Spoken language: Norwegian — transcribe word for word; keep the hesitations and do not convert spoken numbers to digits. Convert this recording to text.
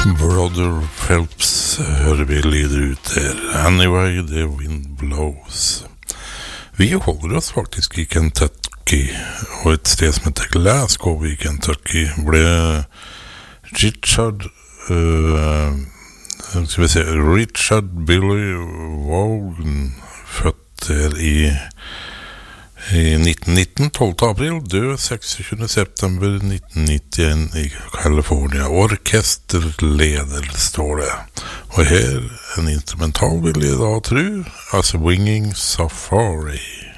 Brother Phelps hører vi lyder ut der. Anyway, the wind blows. Vi holder oss faktisk i Kentucky, og et sted som heter Glasgow i Kentucky ble Richard uh, skal vi se, Richard Billy Vaughan født der i I nitten nitten, tolvte april, død seksogtyvende september nitten nittien i California. Orkesterleder står det. Og her en instrumental vil jeg da tro, altså Winging Safari.